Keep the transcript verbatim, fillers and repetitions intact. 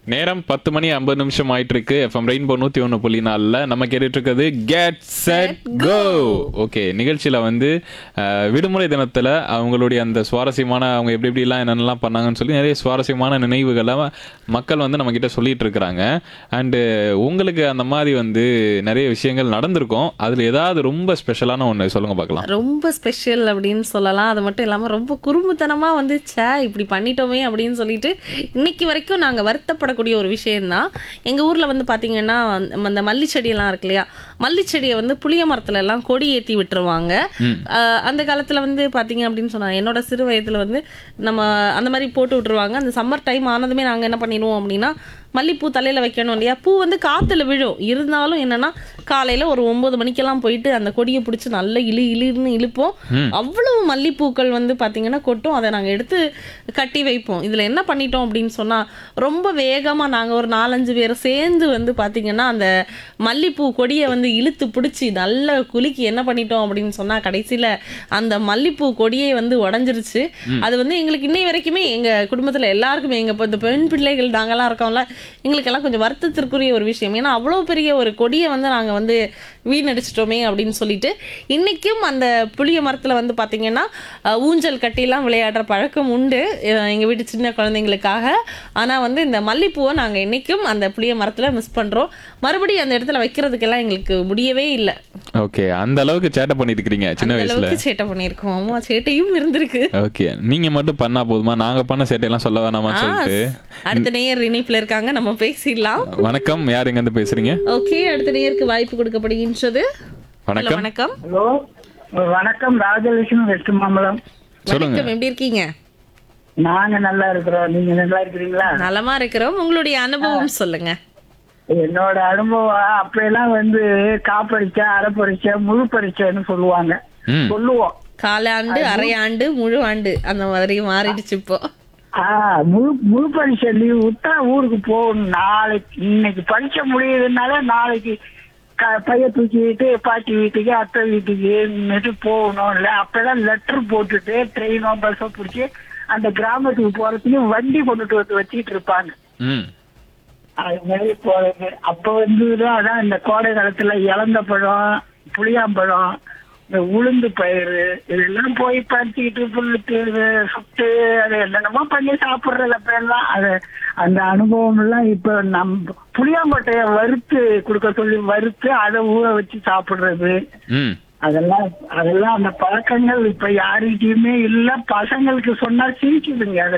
நேரம் பத்து மணி ஐம்பது நிமிஷம் ஆயிட்டு இருக்கு. எஃப்எம் ரெயின்போ நூத்தி ஒன்று புள்ளி நாலுல நம்ம கேட்டுட்டு இருக்கிறது கெட் செட் கோ. ஓகே, நிகழ்ச்சியில வந்து அஹ், விடுமுறை தினத்துல அவங்களுடைய அந்த சுவாரஸ்யமான அவங்க எப்படி எப்படிலாம் என்னென்னலாம் பண்ணாங்கன்னு சொல்லி நிறைய சுவாரஸ்யமான நினைவுகளை மக்கள் வந்து நம்ம கிட்ட சொல்லிட்டு இருக்கிறாங்க. அண்டு உங்களுக்கு அந்த மாதிரி வந்து நிறைய விஷயங்கள் நடந்திருக்கும். அதுல ஏதாவது ரொம்ப ஸ்பெஷலான ஒன்று சொல்லுங்க பார்க்கலாம். ரொம்ப ஸ்பெஷல் அப்படின்னு சொல்லலாம். அது மட்டும் இல்லாமல் ரொம்ப குறும்புத்தனமா வந்து சே இப்படி பண்ணிட்டோமே அப்படின்னு சொல்லிட்டு இன்னைக்கு வரைக்கும் நாங்கள் வருத்தப்படக்கூடிய ஒரு விஷயம்தான். எங்கள் ஊரில் வந்து பார்த்தீங்கன்னா அந்த மல்லி செடியெல்லாம் இருக்கு இல்லையா, மல்லி செடியை வந்து புளிய மரத்துல எல்லாம் கொடி ஏற்றி விட்டுருவாங்க. ஆஹ் அந்த காலத்தில் வந்து பார்த்தீங்க அப்படின்னு சொன்னாங்க, என்னோட சிறு வயதில் வந்து நம்ம அந்த மாதிரி போட்டு விட்டுருவாங்க. அந்த சம்மர் டைம் ஆனதுமே நாங்கள் என்ன பண்ணிடுவோம் அப்படின்னா, மல்லிப்பூ தலையில் வைக்கணும் இல்லையா, பூ வந்து காற்றுல விழும். இருந்தாலும் என்னன்னா காலையில் ஒரு ஒம்பது மணிக்கெல்லாம் போயிட்டு அந்த கொடியை பிடிச்சி நல்லா இழு இழுன்னு இழுப்போம். அவ்வளவு மல்லிப்பூக்கள் வந்து பார்த்தீங்கன்னா கொட்டும். அதை நாங்கள் எடுத்து கட்டி வைப்போம். இதில் என்ன பண்ணிட்டோம் அப்படின்னு சொன்னால், ரொம்ப வேகமாக நாங்கள் ஒரு நாலஞ்சு பேர் சேர்ந்து வந்து பார்த்தீங்கன்னா அந்த மல்லிப்பூ கொடியை வந்து இழுத்து பிடிச்சி நல்ல குலுக்கி என்ன பண்ணிட்டோம் அப்படின்னு சொன்னால், கடைசியில் அந்த மல்லிப்பூ கொடியை வந்து உடஞ்சிருச்சு. அது வந்து எங்களுக்கு இன்னை வரைக்குமே எங்கள் குடும்பத்தில் எல்லாருக்குமே, எங்கள் இப்போ இந்த பெண் பிள்ளைகள் நாங்கள்லாம் இருக்கோம்ல, எங்களுக்கெல்லாம் கொஞ்சம் வருத்தத்திற்குரிய ஒரு விஷயம். ஏன்னா அவ்வளோ பெரிய ஒரு கொடியை வந்து நாங்கள் வந்து வீணடிச்சிட்டோமே அப்படின்னு சொல்லிட்டு இன்னைக்கும் அந்த புளிய மரத்தில் வந்து பார்த்தீங்கன்னா அஹ், ஊஞ்சல் கட்டிலாம் விளையாடுற பழக்கம் உண்டு அஹ், எங்கள் வீட்டு சின்ன குழந்தைங்களுக்காக. ஆனால் வந்து இந்த மல்லிப்பூவை நாங்கள் இன்னைக்கும் அந்த புளிய மரத்தில் மிஸ் பண்ணுறோம். மறுபடியும் அந்த இடத்துல வைக்கிறதுக்கெல்லாம் எங்களுக்கு முடியவே இல்லை. ஓகே, அந்த அளவுக்கு சேட்டை பண்ணிட்டு இருக்கிறீங்க சின்ன அந்த வயசுல. அளவுக்கு சேட்டை பண்ணியிருக்கோம். அம்மா சேட்டையும் இருந்திருக்கு. ஓகே, நீங்க மட்டும் பண்ணா போதுமா, நாங்க பண்ண சேட்டையெல்லாம் சொல்ல வேணாமான்னு சொல்லிட்டு. அடுத்த நேயர் இணைப்பில் இருக்காங்க, நம்ம பேசிடலாம். வணக்கம், யார் எங்க இருந்து பேசுறீங்க? ஓகே, அடுத்த நேயருக்கு வாய்ப்பு கொடுக்கப்படுகின்றது. ஹலோ, வணக்கம். வணக்கம். ஹலோ வணக்கம், ராஜலட்சுமி வெஸ்ட் மாம்பலம். சொல்லுங்க. வணக்கம், எப்படி இருக்கீங்க? நாங்க நல்லா இருக்கிறோம், நீங்க நல்லா இருக்கிறீங்களா? நலமா இருக்கிறோம். உங்களுடைய அனுபவம் சொல்லுங்க. என்னோட அனுபவம், அப்ப எல்லாம் வந்து காப்பரிச்சை, அரை பரீட்சை, முழு பரீட்சைன்னு சொல்லுவாங்க, ம். சொல்லுவோம். காலாண்டு, அரையாண்டு, முழு ஆண்டு அந்த மாதிரி மாறிடுச்சு இப்போ. ஆஹ் முழு முழு பரீட்சை லீவ் விட்டா ஊருக்கு போகணும். நாளைக்கு இன்னைக்கு பரீட்சை முடியுதுனால நாளைக்கு க- பைய தூக்கிட்டு பாட்டி வீட்டுக்கு அத்தை வீட்டுக்கு போகணும். இல்ல அப்பெல்லாம் லெட்டர் போட்டுட்டு ட்ரெயினோ பஸ்ஸோ பிடிச்சி அந்த கிராமத்துக்கு போறதுக்கு வண்டி கொண்டுட்டு வந்து வச்சுக்கிட்டு இருப்பாங்க. ம். அது மாதிரி போறது. அப்ப வந்து அதான் இந்த கோடை காலத்துல இளந்த பழம், புளியாம்பழம், இந்த உளுந்து பயிறு இதெல்லாம் போய் பறிச்சுக்கிட்டு புல்லுக்கு சுட்டு அது என்னென்னமோ பண்ணி சாப்பிடுறது. அப்ப எல்லாம் அது அந்த அனுபவம் எல்லாம் இப்ப நம் புளியாம்பட்டைய வறுத்து கொடுக்க சொல்லி வறுத்து அதை ஊற வச்சு சாப்பிடுறது, ம். அதெல்லாம் அதெல்லாம் அந்த பழக்கங்கள் இப்ப யாருக்கிட்டயுமே இல்ல. பசங்களுக்கு சொன்னா சிரிக்குதுங்க. அதை